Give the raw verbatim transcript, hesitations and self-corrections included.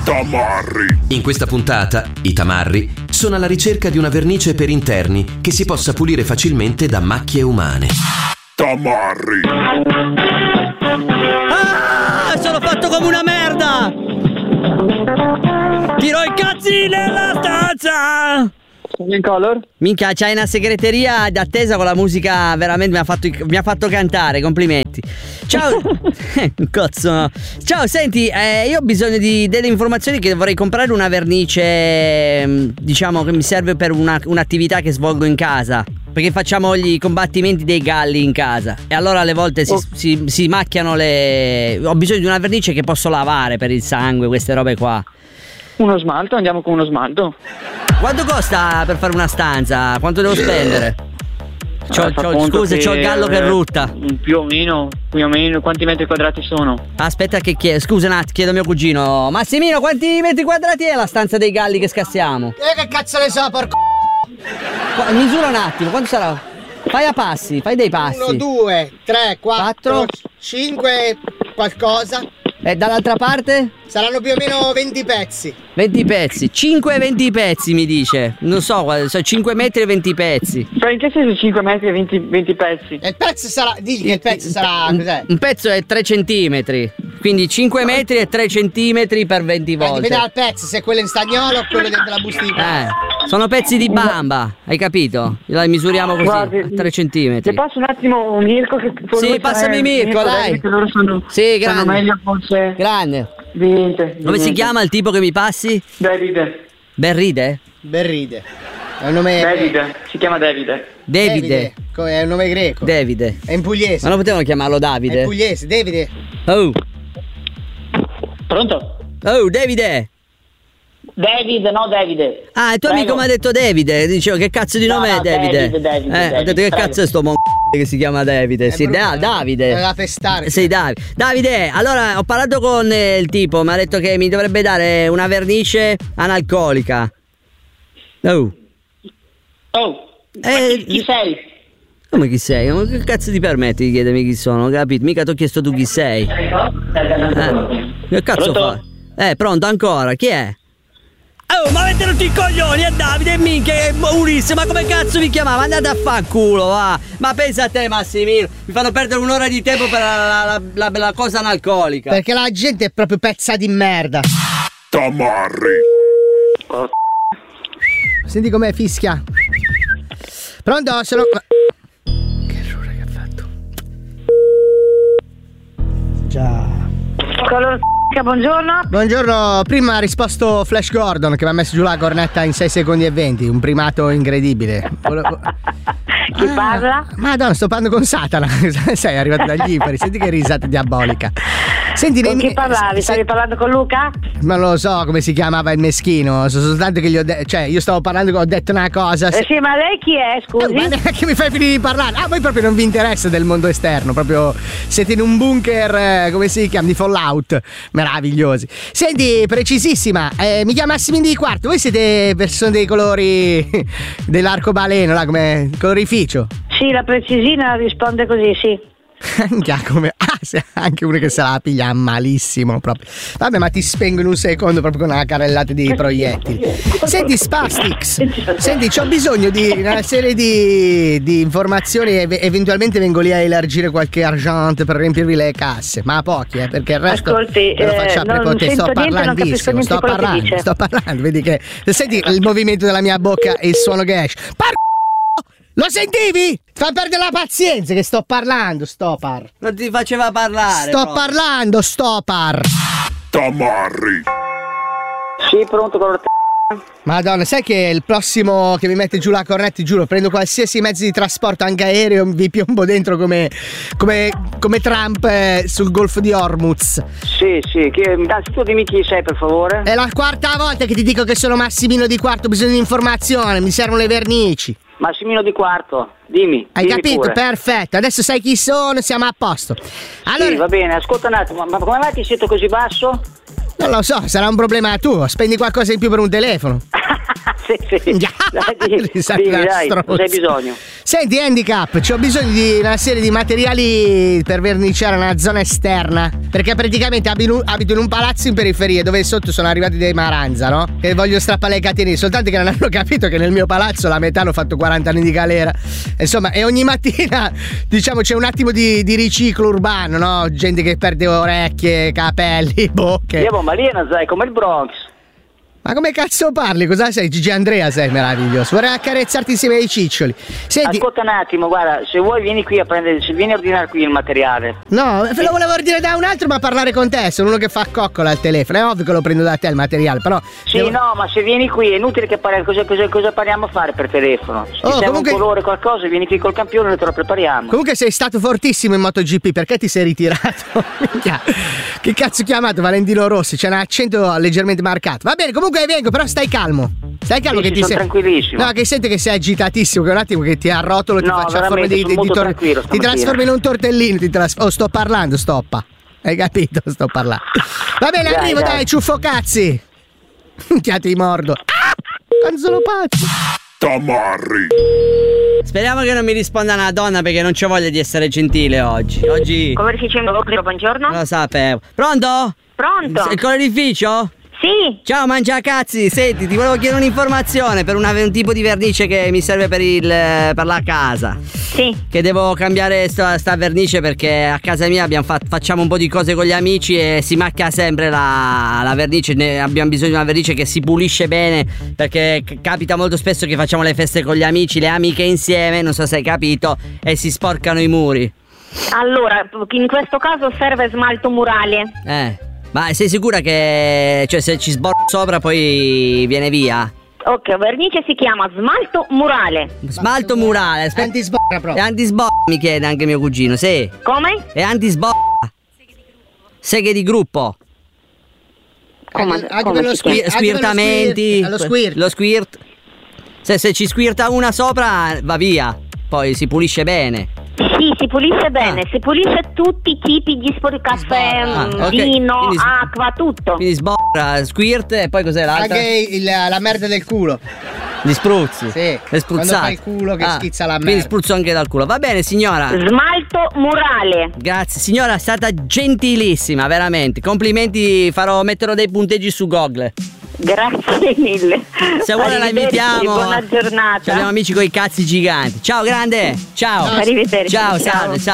Tamarri. In questa puntata, i tamarri sono alla ricerca di una vernice per interni che si possa pulire facilmente da macchie umane. Tamarri. Ah, sono fatto come una merda! Tiro i cazzi nella stanza! In color? Minchia, c'hai una segreteria d'attesa con la musica, veramente mi ha fatto, mi ha fatto cantare, complimenti. Ciao. Cazzo. Ciao, senti, eh, io ho bisogno di delle informazioni, che vorrei comprare una vernice, diciamo, che mi serve per una, un'attività che svolgo in casa, perché facciamo gli combattimenti dei galli in casa e allora alle volte si, oh. si, si macchiano le... Ho bisogno di una vernice che posso lavare per il sangue, queste robe qua. Uno smalto? Andiamo con uno smalto. Quanto costa per fare una stanza? Quanto devo spendere? C'ho, Eh, fa c'ho, conto scusa, che, c'ho il gallo che eh, rutta. Più o meno, più o meno, quanti metri quadrati sono? Aspetta che chiedo, scusa un attimo, chiedo a mio cugino. Massimino, quanti metri quadrati è la stanza dei galli che scassiamo? Eh, che cazzo ne so, porco. Qua- Misura un attimo, quanto sarà? Fai a passi, fai dei passi. uno, due, tre, quattro, Quattro. cinque, qualcosa. E dall'altra parte? Saranno più o meno venti pezzi. venti pezzi, cinque e venti pezzi mi dice. Non so, guarda, sono cinque metri e venti pezzi. Cioè in che senso cinque metri e venti, venti pezzi? E il pezzo sarà, digli che il pezzo sarà, Un- cos'è? Un pezzo è tre centimetri. Quindi cinque metri e tre centimetri per venti Eh, volte. dipende dal pezzo, se è quello in stagnolo o quello dentro la busta di carta. Eh, sono pezzi di bamba, hai capito? La misuriamo così, Guardi, a tre centimetri. Ti passo un attimo Mirko che forse Sì, passami è- Mirko, dai. che loro sono, Sì, sono grande. meglio forse. Grande. Niente. Come si niente. chiama il tipo che mi passi? Davide. Berride? Berride. È un nome. Davide, si chiama Davide. Davide. Co- È un nome greco. Davide. È in pugliese. Ma non potevano chiamarlo È in Davide? pugliese, Davide. Oh, Pronto? oh, Davide. Davide, no Davide. Ah, il tuo Prego. amico mi ha detto Davide. Dicevo, che cazzo di No, nome no, è Davide? Davide, Davide, eh, ho Davide, detto, che prego. cazzo è sto mon che si chiama Davide? Sì, brutto, da- eh. Davide. È da pestare. Sei Davide. Davide, allora ho parlato con eh, il tipo, mi ha detto che mi dovrebbe dare una vernice analcolica. Oh. Oh, Eh, chi sei? Come chi sei? Ma che cazzo ti permetti di chiedermi chi sono, capito? Mica ti ho chiesto tu chi sei. Eh, che cazzo Pronto? fa? Eh, pronto ancora? Chi è? Oh, ma avete tutti i coglioni, è Davide, e minchia, è Ulisse, ma come cazzo vi chiamava? Andate a fanculo, va! Ma pensa a te, Massimino, mi fanno perdere un'ora di tempo per la, la, la, la, la cosa analcolica. Perché la gente è proprio pezza di merda. Tamarri. Senti com'è, fischia. Pronto? Sono. Che errore che ha fatto. Già. Color buongiorno. Buongiorno, prima ha risposto Flash Gordon che mi ha messo giù la cornetta in sei secondi e venti, un primato incredibile. Volevo- Chi Ah, parla? Madonna, sto parlando con Satana. Sei arrivato dagli imperi, senti che risata diabolica. Senti, Con nei- chi parlavi? se- Stavi parlando con Luca? Ma non lo so come si chiamava il meschino, so soltanto che gli ho detto, cioè io stavo parlando, ho detto una cosa. Eh sì, ma lei chi è, Eh, scusi? ma neanche mi fai finire di parlare. Ah, voi proprio non vi interessa del mondo esterno, proprio siete in un bunker, eh, come si chiama, di Fallout, meravigliosi. Senti, precisissima, eh, mi chiamo Massimino di Quarto, voi siete persone dei colori dell'arcobaleno, là, come colorificio? Sì, la precisina risponde così, sì. Minchia, come ah, se- anche uno che se la piglia malissimo proprio. Vabbè, ma ti spengo in un secondo proprio con una carrellata di proiettili. Senti, Spastix, senti, c'ho bisogno di una serie di, di informazioni e ev- eventualmente vengo lì a elargire qualche argent per riempirvi le casse, ma pochi, eh, perché il resto Ascolti, ve lo eh, faccio a non prepotenza. Sto sento niente, non capisco parlandissimo, niente sto quello che parlando, dice. sto parlando, vedi che senti il movimento della mia bocca e il suono che esce. Par- Lo sentivi? Fa perdere la pazienza che sto parlando, Stopar. Non ti faceva parlare. Sto proprio. parlando, Stopar. Tamarri. Sì, pronto, color Madonna, sai che il prossimo che mi mette giù la cornetta, ti giuro, prendo qualsiasi mezzo di trasporto, anche aereo, vi piombo dentro come, come, come Trump eh, sul golfo di Hormuz. Sì, sì, che, innanzitutto dimmi chi sei per favore. È la quarta volta che ti dico che sono Massimino di Quarto, ho bisogno di informazione, mi servono le vernici. Massimino di Quarto, dimmi. Hai dimmi capito? pure. Perfetto, adesso sai chi sono, siamo a posto. Allora, Sì, va bene, ascolta un attimo, ma come mai ti sento così basso? non lo so, sarà un problema tuo, spendi qualcosa in più per un telefono. sì, sì. Già. Dai, di- Risate dimmi, da dai, stronzo. cosa hai bisogno? Senti, Handicap, c'ho bisogno di una serie di materiali per verniciare una zona esterna. Perché praticamente abito abito in un palazzo in periferia dove sotto sono arrivati dei Maranza, no? Che voglio strappare le catene, soltanto che non hanno capito che nel mio palazzo la metà hanno fatto quaranta anni di galera. Insomma, e ogni mattina, diciamo, c'è un attimo di, di riciclo urbano, no? Gente che perde orecchie, capelli, bocche. Io, ma lì è una, sai, come il Bronx. Ma come cazzo parli? Cosa sei? Gigi Andrea sei meraviglioso. Vorrei accarezzarti insieme ai ciccioli. Senti. Ascolta un attimo, guarda, se vuoi vieni qui a prendere, se vieni a ordinare qui il materiale. No, lo volevo ordinare da un altro, ma parlare con te. Sono uno che fa coccola al telefono. È ovvio che lo prendo da te il materiale, però. Sì, devo- no, ma se vieni qui è inutile che parli, cosa, cosa, cosa parliamo a fare per telefono? Se Oh, serve comunque- un colore, qualcosa, vieni qui col campione e te lo prepariamo. Comunque sei stato fortissimo in MotoGP, perché ti sei ritirato? Minchia. Che cazzo chiamato Valentino Rossi? C'è un accento leggermente marcato. Va bene, comunque vengo, però stai calmo. Stai calmo Sì, che sì, ti sono sei. tranquillissimo. No, che senti che sei agitatissimo, che un attimo che ti arrotolo, ti No, faccio a forma veramente, di, sono di, di molto tor- tranquillo ti stamattina. trasformi in un tortellino, ti tras- oh, sto parlando, stoppa. Hai capito? Sto parlando. Va bene, Dai, arrivo, dai, dai. ciuffo cazzi. Minchia, ti mordo. Ah! Canzolo pazzo. Tamarri. Speriamo che non mi risponda una donna perché non c'ho voglia di essere gentile oggi. Oggi Colorificio buongiorno. lo sapevo. Pronto? Pronto? Il colorificio? Sì. Ciao mangiacazzi, senti, ti volevo chiedere un'informazione per una- un tipo di vernice che mi serve per, il, per la casa. Sì. Che devo cambiare sta, sta vernice perché a casa mia abbiamo fat- facciamo un po' di cose con gli amici e si macchia sempre la, la vernice. Ne abbiamo bisogno di una vernice che si pulisce bene perché c- capita molto spesso che facciamo le feste con gli amici, le amiche insieme, non so se hai capito, e si sporcano i muri. Allora, in questo caso serve smalto murale. Eh, ma sei sicura che, cioè, se ci sborro sopra poi viene via? Ok, vernice si chiama smalto murale. Smalto murale, aspetta. Antisborra È proprio. antisborra, mi chiede anche mio cugino, sì. Come? È antisborra. Seghe di gruppo. Come? Anche- anche come per lo si squi- chiama? anche per lo Squirtamenti. squirt, allo squirt. Lo squirt. Se, se ci squirta una sopra, va via. Poi si pulisce bene. Sì, si pulisce bene, Ah. si pulisce tutti i tipi di spori, caffè, Ah, mm, ok. vino, Quindi s- acqua, tutto. Quindi sborra, squirt e poi cos'è l'altra? Anche il- la merda del culo. Gli spruzzi. Sì, Le quando spruzzate. fai il culo che schizza la Quindi merda. spruzzo anche dal culo. Va bene signora. Smalto murale. Grazie signora, è stata gentilissima, veramente. Complimenti, farò metterò dei punteggi su Google. Grazie mille. Se vuole la Arrivederci, invitiamo. Buona giornata. Abbiamo amici con i cazzi giganti. Ciao grande. Ciao. Arrivederci. Ciao, Ciao. salve, ciao.